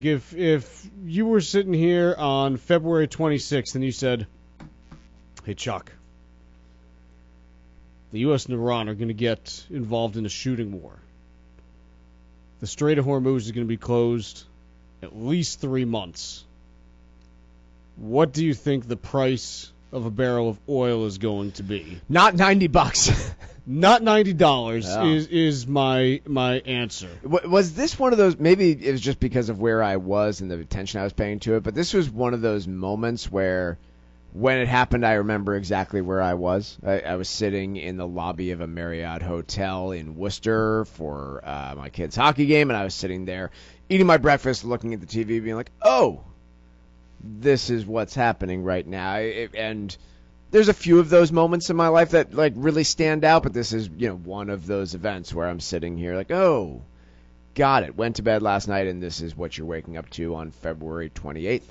If you were sitting here on February 26th and you said, "Hey Chuck, the U.S. and Iran are going to get involved in a shooting war. The Strait of Hormuz is going to be closed at least 3 months. What do you think the price of a barrel of oil is going to be?" Not $90. Not $90 Oh. is my answer. Was this one of those, maybe it was just because of where I was and the attention I was paying to it, but this was one of those moments where when it happened, I remember exactly where I was. I was sitting in the lobby of a Marriott hotel in Worcester for my kid's hockey game, and I was sitting there eating my breakfast, looking at the TV, being like, oh, this is what's happening right now. And there's a few of those moments in my life that like really stand out, but this is, one of those events where I'm sitting here like, oh, got it. Went to bed last night, and this is what you're waking up to on February 28th.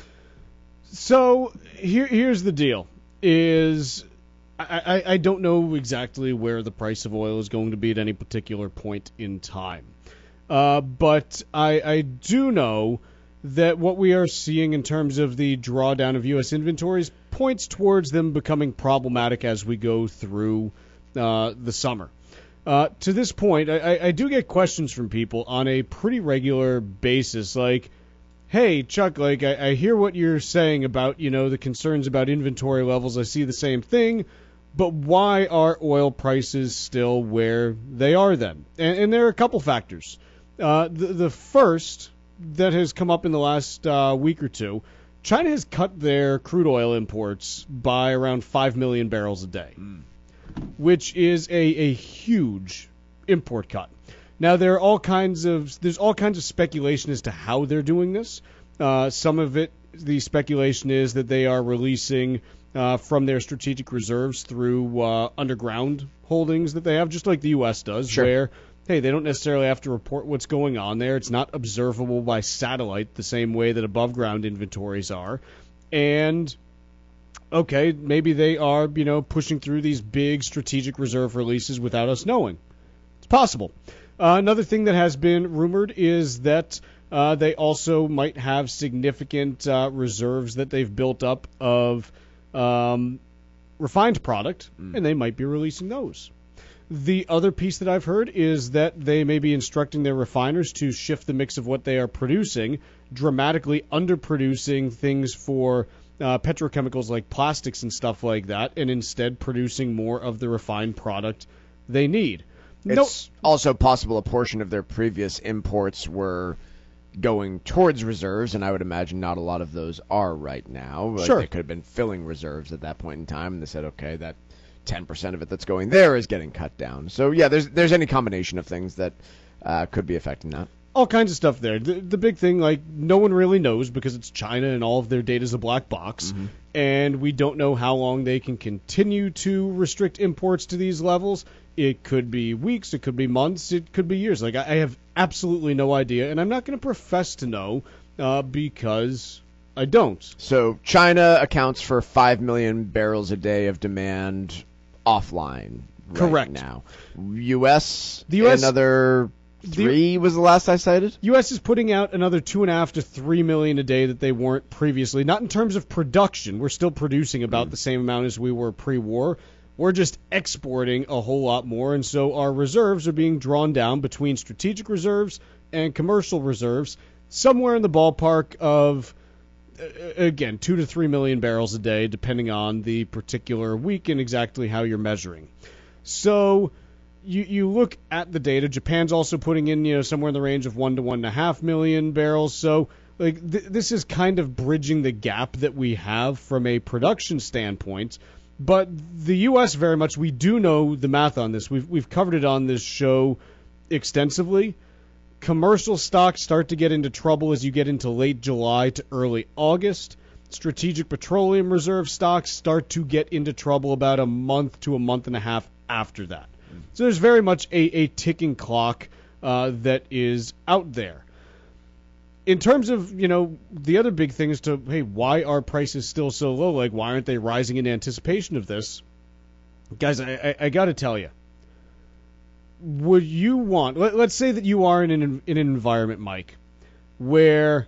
So here's the deal: is I don't know exactly where the price of oil is going to be at any particular point in time, but I do know that what we are seeing in terms of the drawdown of U.S. inventories points towards them becoming problematic as we go through the summer. To this point, I do get questions from people on a pretty regular basis, like, "Hey, Chuck, like I hear what you're saying about, the concerns about inventory levels. I see the same thing, but why are oil prices still where they are then?" And there are a couple factors. The first that has come up in the last week or two, China has cut their crude oil imports by around 5 million barrels a day, which is a huge import cut. Now, there's all kinds of speculation as to how they're doing this. Some of it, the speculation is that they are releasing from their strategic reserves through underground holdings that they have, just like the U.S. does, Sure. where, hey, they don't necessarily have to report what's going on there. It's not observable by satellite the same way that above-ground inventories are. And, okay, maybe they are, pushing through these big strategic reserve releases without us knowing. It's possible. Another thing that has been rumored is that they also might have significant reserves that they've built up of refined product, and they might be releasing those. The other piece that I've heard is that they may be instructing their refiners to shift the mix of what they are producing, dramatically underproducing things for petrochemicals like plastics and stuff like that, and instead producing more of the refined product they need. It's also possible a portion of their previous imports were going towards reserves, and I would imagine not a lot of those are right now. Like, sure. They could have been filling reserves at that point in time, and they said, okay, that 10% of it that's going there is getting cut down. So, yeah, there's any combination of things that could be affecting that. All kinds of stuff there. The big thing, like, no one really knows because it's China and all of their data is a black box, and we don't know how long they can continue to restrict imports to these levels. It could be weeks, it could be months, it could be years. Like, I have absolutely no idea, and I'm not going to profess to know because I don't. So China accounts for 5 million barrels a day of demand offline right Correct. now. U.S. The US another 3 was the last I cited? U.S. is putting out another 2.5 to 3 million a day that they weren't previously. Not in terms of production. We're still producing about the same amount as we were pre-war. We're just exporting a whole lot more, and so our reserves are being drawn down between strategic reserves and commercial reserves, somewhere in the ballpark of, again, 2 to 3 million barrels a day, depending on the particular week and exactly how you're measuring. So you look at the data. Japan's also putting in, somewhere in the range of 1 to 1.5 million barrels. So like this is kind of bridging the gap that we have from a production standpoint. But the U.S. very much, we do know the math on this. We've covered it on this show extensively. Commercial stocks start to get into trouble as you get into late July to early August. Strategic petroleum reserve stocks start to get into trouble about a month to a month and a half after that. So there's very much a ticking clock that is out there. In terms of, the other big thing is hey, why are prices still so low? Like, why aren't they rising in anticipation of this? Guys, I got to tell you, would you want, let's say that you are in an environment, Mike, where